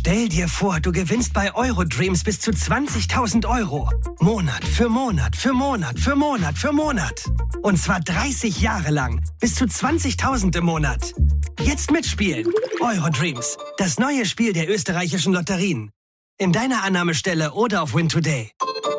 Stell dir vor, du gewinnst bei Eurodreams bis zu 20.000 Euro. Monat für Monat für Monat für Monat für Monat. Und zwar 30 Jahre lang. Bis zu 20.000 im Monat. Jetzt mitspielen. Eurodreams. Das neue Spiel der österreichischen Lotterien. In deiner Annahmestelle oder auf Win Today.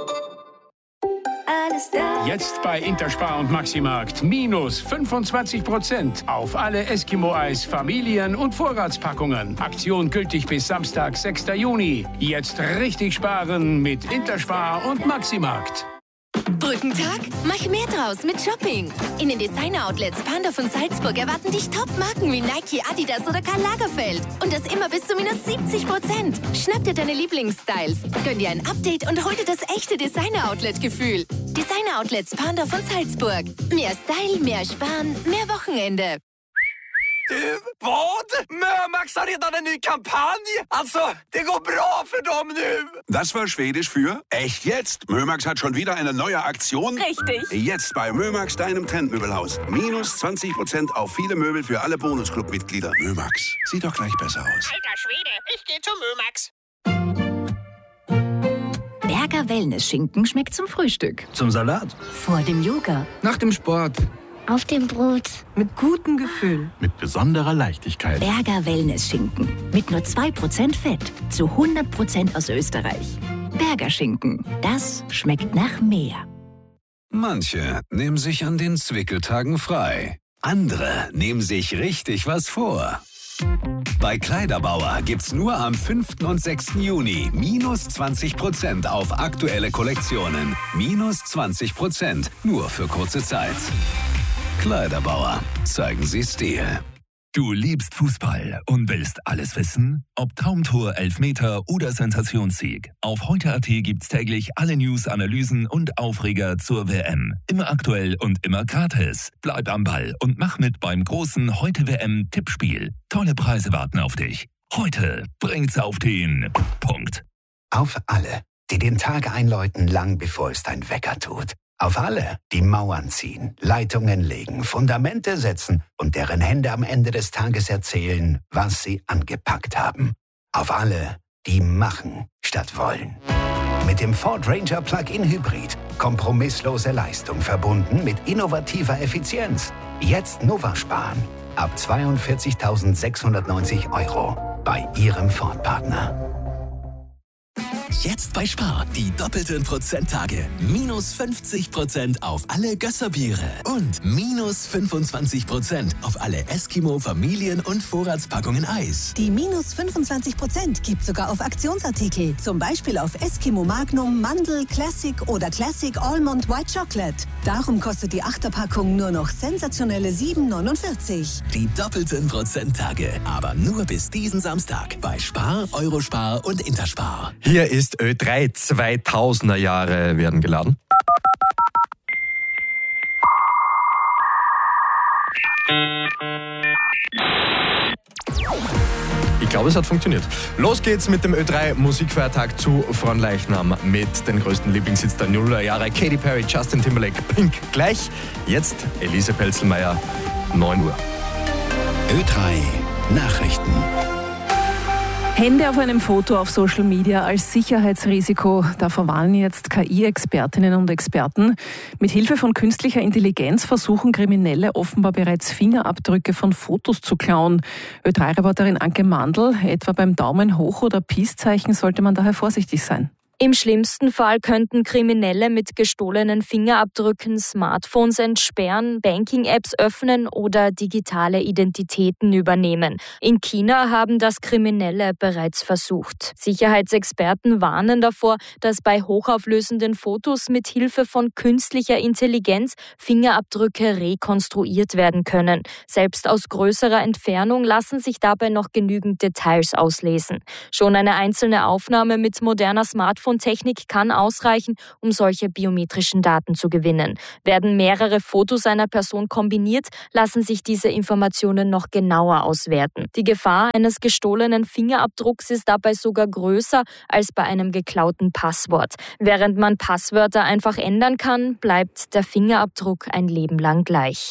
Jetzt bei Interspar und Maximarkt minus 25% auf alle Eskimo-Eis, Familien- und Vorratspackungen. Aktion gültig bis Samstag, 6. Juni. Jetzt richtig sparen mit Interspar und Maximarkt. Brückentag? Mach mehr draus mit Shopping. In den Designer-Outlets Pandorf und Salzburg erwarten dich Top-Marken wie Nike, Adidas oder Karl Lagerfeld. Und das immer bis zu minus 70%. Schnapp dir deine Lieblingsstyles, gönn dir ein Update und hol dir das echte Designer-Outlet-Gefühl. Designer-Outlets Pandorf und Salzburg. Mehr Style, mehr Sparen, mehr Wochenende. Du, vad? Mömax har redan en ny kampanj. Alltså, det går bra för dem nu. Das war Schwedisch für echt jetzt. Mömax hat schon wieder eine neue Aktion. Richtig. Jetzt bei Mömax, deinem Trendmöbelhaus. Minus 20% auf viele Möbel für alle Bonusclub-Mitglieder. Mömax, sieht doch gleich besser aus. Alter Schwede, ich gehe zu Mömax. Berger Wellness-Schinken schmeckt zum Frühstück. Zum Salat. Vor dem Yoga. Nach dem Sport. Auf dem Brot. Mit gutem Gefühl. Mit besonderer Leichtigkeit. Berger Wellness-Schinken. Mit nur 2% Fett. Zu 100% aus Österreich. Berger Schinken. Das schmeckt nach mehr. Manche nehmen sich an den Zwickeltagen frei. Andere nehmen sich richtig was vor. Bei Kleiderbauer gibt's nur am 5. und 6. Juni minus 20% auf aktuelle Kollektionen. Minus 20%. Nur für kurze Zeit. Kleiderbauer. Zeigen Sie Stil. Du liebst Fußball und willst alles wissen? Ob Traumtor, Elfmeter oder Sensationssieg. Auf heute.at gibt's täglich alle News, Analysen und Aufreger zur WM. Immer aktuell und immer gratis. Bleib am Ball und mach mit beim großen Heute-WM-Tippspiel. Tolle Preise warten auf dich. Heute bringt's auf den Punkt. Auf alle, die den Tag einläuten, lang bevor es dein Wecker tut. Auf alle, die Mauern ziehen, Leitungen legen, Fundamente setzen und deren Hände am Ende des Tages erzählen, was sie angepackt haben. Auf alle, die machen statt wollen. Mit dem Ford Ranger Plug-in Hybrid. Kompromisslose Leistung verbunden mit innovativer Effizienz. Jetzt Nova sparen. Ab 42.690 € bei Ihrem Ford-Partner. Jetzt bei Spar die doppelten Prozenttage. Minus 50% auf alle Gösserbiere und minus 25% auf alle Eskimo, Familien- und Vorratspackungen Eis. Die minus 25% gibt sogar auf Aktionsartikel. Zum Beispiel auf Eskimo Magnum, Mandel, Classic oder Classic Almond White Chocolate. Darum kostet die Achterpackung nur noch sensationelle 7,49. Die doppelten Prozenttage. Aber nur bis diesen Samstag bei Spar, Eurospar und Interspar. Hier ist Ö3, 2000er Jahre werden geladen. Ich glaube, es hat funktioniert. Los geht's mit dem Ö3 Musikfeiertag zu Fronleichnam mit den größten Lieblingshits der Nullerjahre. Katy Perry, Justin Timberlake, Pink. Gleich jetzt Elise Pelzelmeier, 9 Uhr. Ö3 Nachrichten. Hände auf einem Foto auf Social Media als Sicherheitsrisiko. Davor warnen jetzt KI-Expertinnen und Experten. Mit Hilfe von künstlicher Intelligenz versuchen Kriminelle offenbar bereits Fingerabdrücke von Fotos zu klauen. Ö3-Reporterin Anke Mandl, etwa beim Daumen hoch oder Peace-Zeichen sollte man daher vorsichtig sein. Im schlimmsten Fall könnten Kriminelle mit gestohlenen Fingerabdrücken Smartphones entsperren, Banking-Apps öffnen oder digitale Identitäten übernehmen. In China haben das Kriminelle bereits versucht. Sicherheitsexperten warnen davor, dass bei hochauflösenden Fotos mit Hilfe von künstlicher Intelligenz Fingerabdrücke rekonstruiert werden können. Selbst aus größerer Entfernung lassen sich dabei noch genügend Details auslesen. Schon eine einzelne Aufnahme mit moderner Smartphone-Technik kann ausreichen, um solche biometrischen Daten zu gewinnen. Werden mehrere Fotos einer Person kombiniert, lassen sich diese Informationen noch genauer auswerten. Die Gefahr eines gestohlenen Fingerabdrucks ist dabei sogar größer als bei einem geklauten Passwort. Während man Passwörter einfach ändern kann, bleibt der Fingerabdruck ein Leben lang gleich.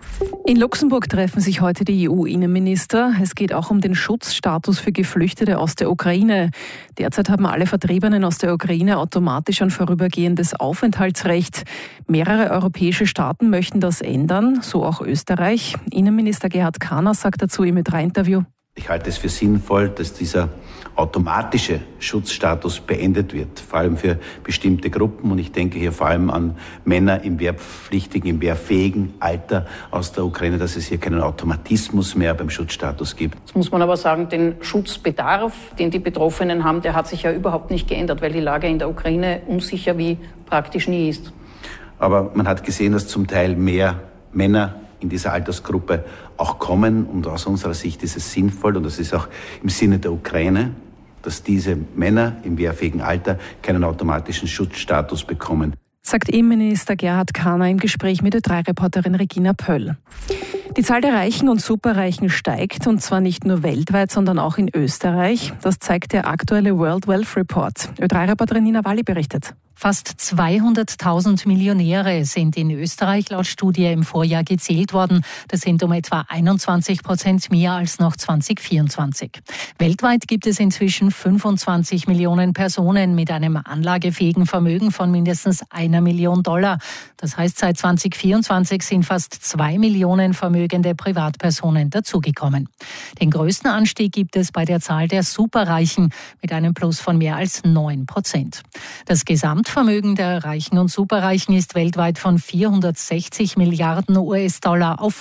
In Luxemburg treffen sich heute die EU-Innenminister. Es geht auch um den Schutzstatus für Geflüchtete aus der Ukraine. Derzeit haben alle Vertriebenen aus der Ukraine automatisch ein vorübergehendes Aufenthaltsrecht. Mehrere europäische Staaten möchten das ändern, so auch Österreich. Innenminister Gerhard Kahner sagt dazu im Ö3-Interview: Ich halte es für sinnvoll, dass dieser automatische Schutzstatus beendet wird, vor allem für bestimmte Gruppen. Und ich denke hier vor allem an Männer im wehrpflichtigen, im wehrfähigen Alter aus der Ukraine, dass es hier keinen Automatismus mehr beim Schutzstatus gibt. Jetzt muss man aber sagen, den Schutzbedarf, den die Betroffenen haben, der hat sich ja überhaupt nicht geändert, weil die Lage in der Ukraine unsicher wie praktisch nie ist. Aber man hat gesehen, dass zum Teil mehr Männer in dieser Altersgruppe auch kommen. Und aus unserer Sicht ist es sinnvoll, und das ist auch im Sinne der Ukraine, dass diese Männer im wehrfähigen Alter keinen automatischen Schutzstatus bekommen. Sagt Innenminister Gerhard Kahner im Gespräch mit Ö3-Reporterin Regina Pöll. Die Zahl der Reichen und Superreichen steigt, und zwar nicht nur weltweit, sondern auch in Österreich. Das zeigt der aktuelle World Wealth Report. Ö3-Reporterin Nina Walli berichtet. Fast 200.000 Millionäre sind in Österreich laut Studie im Vorjahr gezählt worden. Das sind um etwa 21% mehr als noch 2024. Weltweit gibt es inzwischen 25 Millionen Personen mit einem anlagefähigen Vermögen von mindestens $1 Million. Das heißt, seit 2024 sind fast 2 Millionen vermögende Privatpersonen dazugekommen. Den größten Anstieg gibt es bei der Zahl der Superreichen mit einem Plus von mehr als 9%. Das Gesamtvermögen der Reichen und Superreichen ist weltweit von 460 Milliarden US-Dollar auf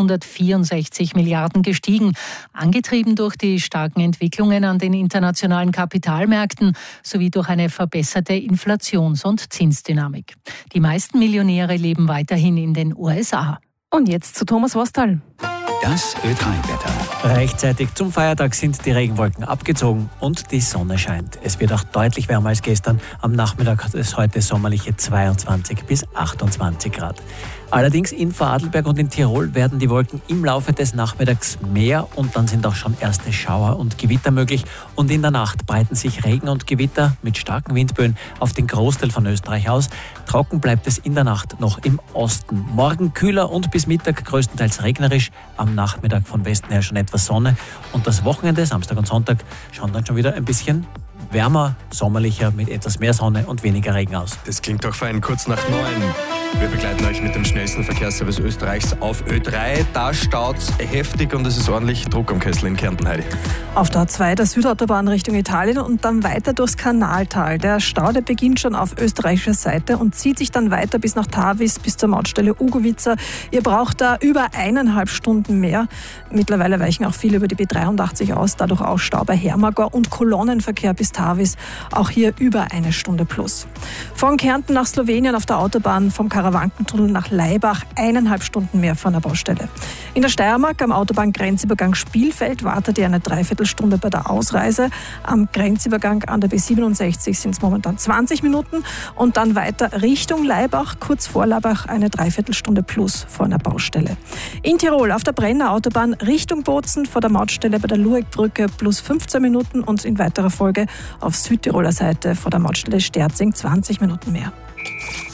564 Milliarden gestiegen, angetrieben durch die starken Entwicklungen an den internationalen Kapitalmärkten sowie durch eine verbesserte Inflations- und Zinsdynamik. Die meisten Millionäre leben weiterhin in den USA. Und jetzt zu Thomas Wostal. Das Ö3-Wetter. Rechtzeitig zum Feiertag sind die Regenwolken abgezogen und die Sonne scheint. Es wird auch deutlich wärmer als gestern. Am Nachmittag hat es heute sommerliche 22 bis 28 Grad. Allerdings in Vorarlberg und in Tirol werden die Wolken im Laufe des Nachmittags mehr und dann sind auch schon erste Schauer und Gewitter möglich. Und in der Nacht breiten sich Regen und Gewitter mit starken Windböen auf den Großteil von Österreich aus. Trocken bleibt es in der Nacht noch im Osten. Morgen kühler und bis Mittag größtenteils regnerisch. Am Nachmittag von Westen her schon etwas Sonne. Und das Wochenende, Samstag und Sonntag, schauen dann schon wieder ein bisschen wärmer, sommerlicher mit etwas mehr Sonne und weniger Regen aus. Das klingt doch fein, kurz nach 9. Wir begleiten euch mit dem schnellsten Verkehrsservice Österreichs auf Ö3. Da staut's heftig und es ist ordentlich Druck am Kessel in Kärnten, Heidi. Auf der A2 der Südautobahn Richtung Italien und dann weiter durchs Kanaltal. Der Stau, der beginnt schon auf österreichischer Seite und zieht sich dann weiter bis nach Tavis, bis zur Mautstelle Ugovica. Ihr braucht da über 1,5 Stunden mehr. Mittlerweile weichen auch viele über die B83 aus, dadurch auch Stau bei Hermagor und Kolonnenverkehr bis Tavis. Auch hier über 1 Stunde plus. Von Kärnten nach Slowenien auf der Autobahn vom Karawankentunnel nach Laibach 1,5 Stunden mehr von der Baustelle. In der Steiermark am Autobahngrenzübergang Spielfeld wartet ihr eine Dreiviertelstunde bei der Ausreise. Am Grenzübergang an der B67 sind es momentan 20 Minuten und dann weiter Richtung Laibach, kurz vor Laibach eine Dreiviertelstunde plus vor einer Baustelle. In Tirol auf der Brenner Autobahn Richtung Bozen vor der Mautstelle bei der Luegbrücke plus 15 Minuten und in weiterer Folge auf Südtiroler Seite vor der Mautstelle Sterzing 20 Minuten mehr.